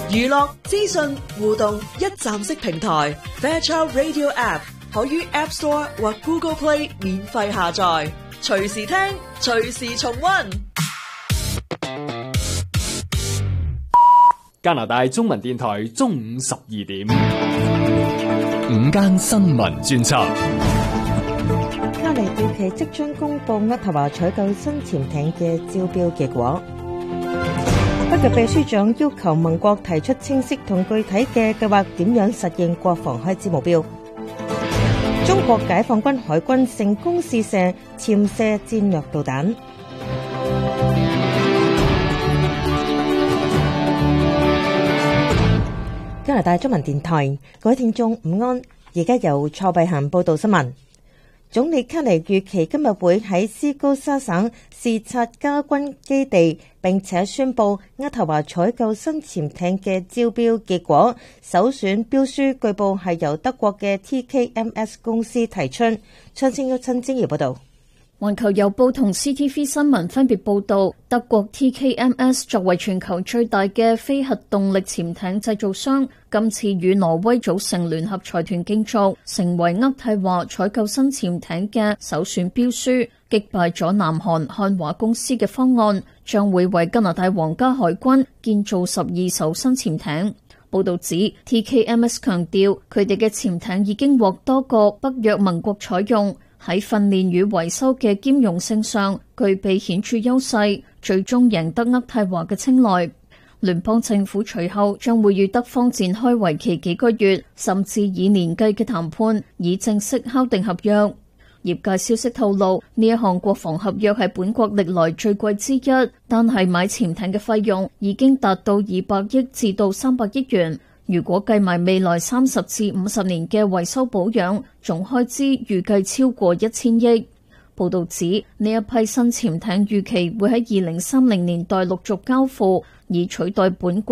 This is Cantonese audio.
娛樂、資訊、互動一站式平台 Fairchild Radio App 可於 App Store 或 Google Play 免費下載，隨時聽，隨時重溫。 加拿大中文電台中午12點， 午間新聞專輯。 加尼預期即將公布渥太華採購新潛艇嘅招標結果。北約秘書長要求盟國提出清晰同具體嘅計劃，點樣實現國防開支目標。中國解放軍海軍成功試射潛射戰略導彈。加拿大中文電台，各位聽眾午安，而家由蔡碧嫻報道新聞。總理卡尼預期今日會喺斯高沙省視察加軍基地，並且宣布渥太華採購新潛艇嘅招標結果。首選標書據報係由德國嘅 TKMS 公司提出。詳情由陳晶瑤報道。 環球郵報同 CTV 新聞分別報道，德國 TKMS 作為全球最大嘅非核動力潛艇製造商，今次與挪威組成聯合財團競逐，成為渥太華採購新潛艇嘅首選標書，擊敗咗南韓漢華公司嘅方案，將會為加拿大皇家海軍建造12艘新潛艇。報道指 TKMS 強調，佢哋嘅潛艇已經獲多個北約盟國採用，喺訓練與維修嘅兼容性上具備顯著優勢，最終贏得渥太華嘅青睞。聯邦政府隨後將會與德方展開為期幾個月，甚至以年計嘅談判，以正式敲定合約。業界消息透露，呢一項國防合約係本國歷來最貴之一，但係買潛艇嘅費用已經達到200億至到300億元。如果計埋未來30至50年嘅維修保養，總開支預計超過1000億。報道指，呢一批新潛艇預期會喺2030年代陸續交付，以取代本國